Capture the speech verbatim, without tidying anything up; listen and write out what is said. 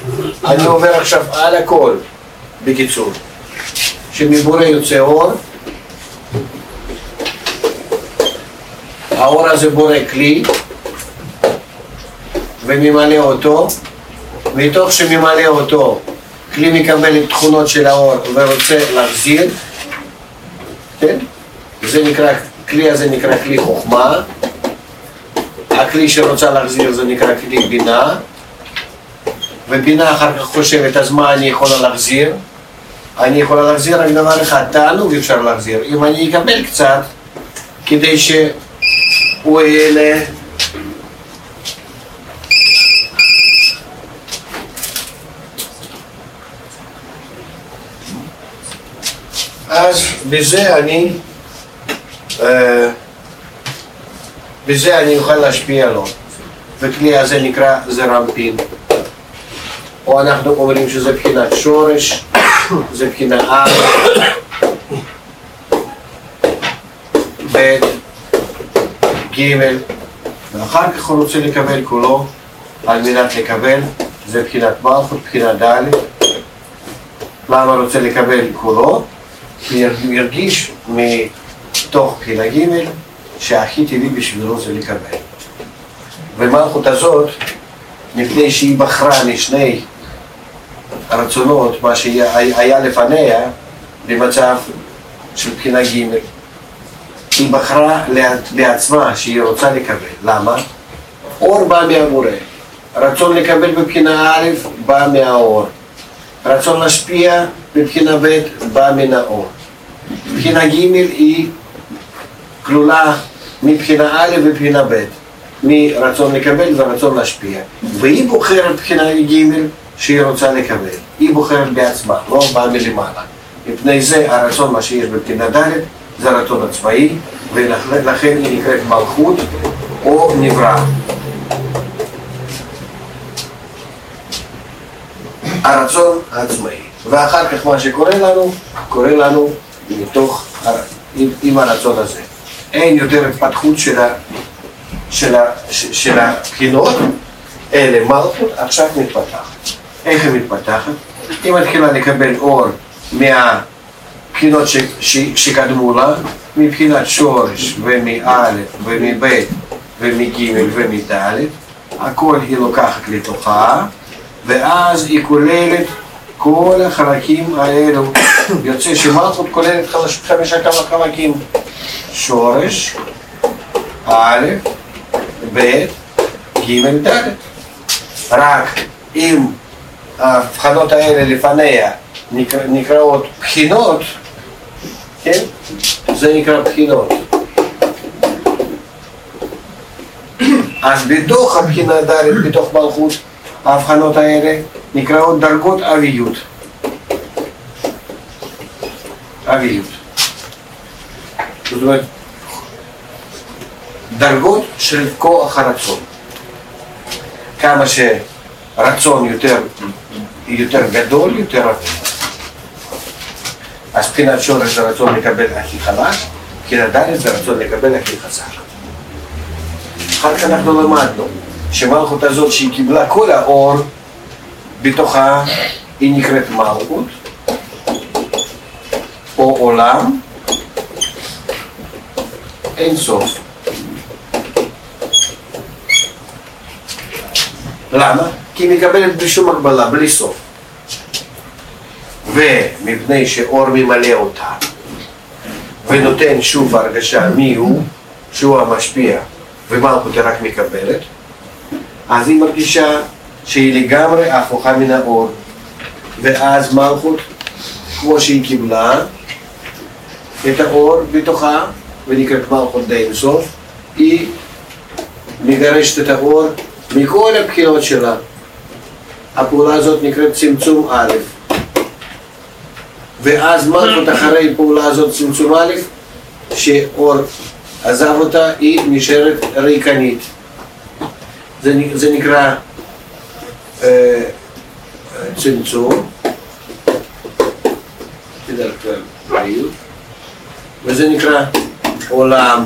אני עובר עכשיו על הכל, בקיצור. שמבורא יוצא אור, האור הזה בורא כלי, וממלא אותו, מתוך שממלא אותו, כלי מקבל את תכונות של האור ורוצה להחזיר, כן? זה נקרא, כלי הזה נקרא כלי חוכמה, הכלי שרוצה להחזיר זה נקרא כלי בינה, ובינה אחר כך חושבת, אז מה אני יכולה להחזיר? אני יכולה להחזיר רק דבר אחד, תענוג אפשר להחזיר. אם אני אקבל קצת, כדי שהוא יהיה אז בזה אני, אה, בזה אני אוכל להשפיע לו. וכלי הזה נקרא זרמפין. או אנחנו אומרים שזה בחינת שורש, זה בחינה א', ב', ג', ואחר כך הוא רוצה לקבל כולו, על מנת לקבל, זה בחינת מלכות, בחינת ד'. למה רוצה לקבל כולו? כי ירגיש מתוך בחינה ג' שהכי טבעי בשבילו זה לקבל. ומלכות הזאת, לפני שהיא בחרה משני הרצונות, מה שהיה לפניה, במצב של בחינה ג', היא בחרה לעצמה שהיא רוצה לקבל. למה? אור בא מהבורא. רצון לקבל בבחינה א' בא מהאור. רצון להשפיע בבחינה ב' בא מן האור. בחינה ג' היא כלולה מבחינה א' ובבחינה ב', מרצון לקבל ורצון להשפיע. והיא בוחרת בחינה ג' שהיא רוצה לקבל. היא בוחרת בעצמה, לא באה מלמעלה. מפני זה הרצון מה שיש בבחינה ד' זה הרצון הצבאי, ולכן היא נקראת מלכות או נברא. הרצון העצמאי. ואחר כך מה שקורה לנו, קורה לנו מתוך, עם, עם הרצון הזה. אין יותר התפתחות של, ה, של, ה, של הבחינות, אלה מלכות עכשיו מתפתחת. איך היא מתפתחת? היא מתחילה לקבל אור מהבחינות ש, ש, שקדמו לה, מבחינת שורש ומא' ומב' ומג' ומד', הכל היא לוקחת לתוכה, ואז היא כוללת כל החלקים האלו. יוצא שמלכות כוללת חמישה כמה חלקים: שורש, א', ב', ג', ד'. רק אם ההבחנות האלה לפניה נקרא, נקראות בחינות, כן? זה נקרא בחינות. אז בתוך הבחינה ד', בתוך מלכות, ההבחנות האלה נקראות דרגות אביות. אביות. זאת אומרת, דרגות של כוח הרצון. כמה שרצון יותר, יותר גדול, יותר רב. אז בחינת שורש זה רצון לקבל הכי חלש, בחינת ד' זה רצון לקבל הכי חזק. אחר כך אנחנו למדנו שמלכות הזאת שהיא קיבלה כל האור בתוכה, היא נקראת מלכות או עולם אין סוף. למה? כי היא מקבלת בלי שום הגבלה, בלי סוף. ומפני שאור ממלא אותה ונותן שוב הרגשה מי הוא, שהוא המשפיע ומלכות היא רק מקבלת, אז היא מרגישה שהיא לגמרי הפוכה מן האור. ואז מלכות, כמו שהיא קיבלה את האור בתוכה ונקראת מלכות די אינסוף, היא מגרשת את האור מכל הבחינות שלה. הפעולה הזאת נקראת צמצום א'. ואז מלכות אחרי פעולה הזאת צמצום א', שאור עזב אותה, היא נשארת ריקנית. זה, זה נקרא אה, צמצום, בדרך כלל, וזה נקרא עולם.